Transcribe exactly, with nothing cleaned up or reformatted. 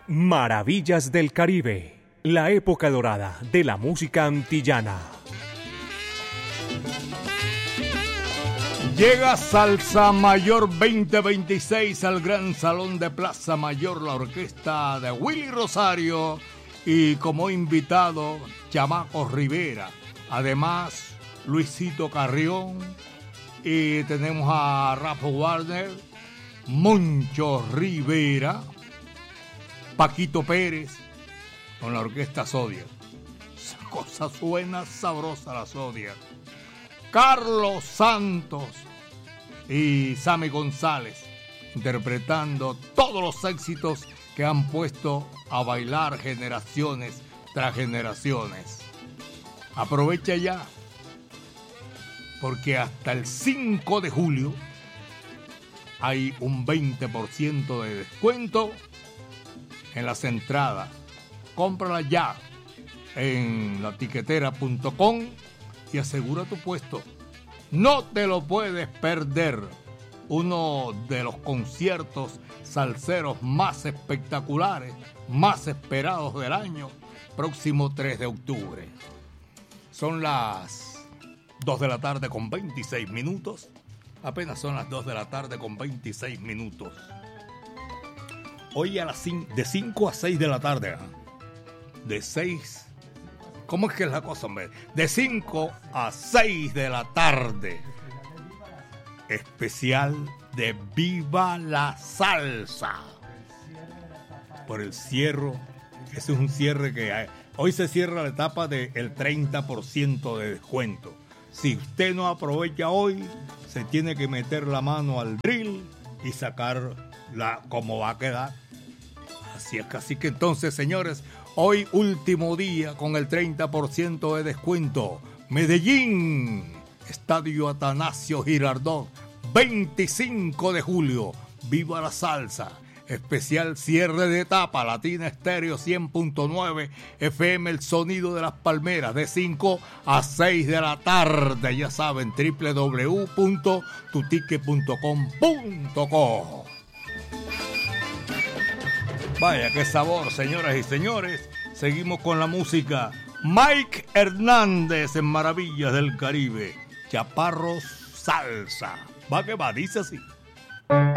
Maravillas del Caribe, la época dorada de la música antillana. Llega Salsa Mayor veinte veintiséis al Gran Salón de Plaza Mayor, la orquesta de Willy Rosario y como invitado Chamaco Rivera. Además, Luisito Carrión y tenemos a Rafa Warner, Moncho Rivera, Paquito Pérez con la orquesta Zodiac. Esa cosa suena sabrosa, la Zodiac. Carlos Santos y Sammy González interpretando todos los éxitos que han puesto a bailar generaciones tras generaciones. Aprovecha ya, porque hasta el cinco de julio hay un veinte por ciento de descuento en las entradas. Cómprala ya en la tiquetera punto com y asegura tu puesto. No te lo puedes perder. Uno de los conciertos salseros más espectaculares, más esperados del año, próximo tres de octubre. Son las dos de la tarde con veintiséis minutos. Apenas son las dos de la tarde con veintiséis minutos. Hoy a las cinco, de cinco a seis de la tarde. ¿eh? De seis. ¿Cómo es que es la cosa, hombre? De cinco a seis de la tarde. Especial de Viva la Salsa. Por el cierre. Ese es un cierre que hay. Hoy se cierra la etapa del treinta por ciento de descuento. Si usted no aprovecha hoy, se tiene que meter la mano al drill y sacar la, cómo va a quedar. Así es que, así que entonces, señores, hoy último día con el treinta por ciento de descuento. Medellín, Estadio Atanasio Girardot, veinticinco de julio. Viva la Salsa. Especial cierre de etapa, Latina Estéreo cien punto nueve F M, el sonido de las palmeras, de cinco a seis de la tarde. Ya saben, doble u doble u doble u punto tu ticket punto com punto co. Vaya, qué sabor, señoras y señores. Seguimos con la música. Mike Hernández en Maravillas del Caribe. Chaparros Salsa. Va que va, dice así.